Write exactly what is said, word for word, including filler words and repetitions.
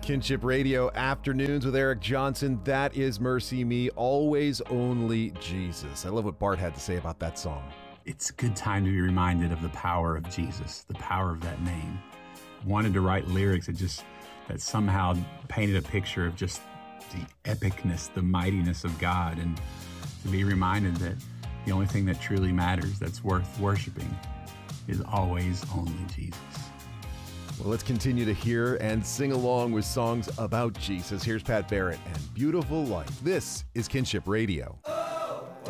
Kinship Radio Afternoons with Eric Johnson. That is Mercy Me, always only Jesus. I love what Bart had to say about that song. It's a good time to be reminded of the power of Jesus, the power of that name. Wanted to write lyrics that just, that somehow painted a picture of just the epicness, the mightiness of God, and to be reminded that the only thing that truly matters, that's worth worshiping, is always only Jesus. Well, let's continue to hear and sing along with songs about Jesus. Here's Pat Barrett and Beautiful Life. This is Kinship Radio.